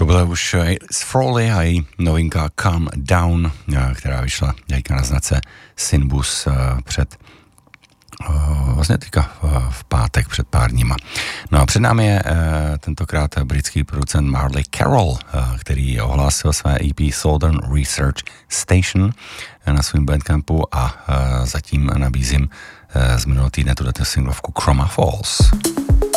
To byla už Ace Frehley a její novinka Calm Down, která vyšla jajka na znace Sinbus před vlastně teďka v pátek před pár dníma. No a před námi je tentokrát britský producent Marley Carroll, který ohlásil své EP Southern Research Station na svém bandcampu a zatím nabízím z minulého týdne tuto singlovku Chroma Falls.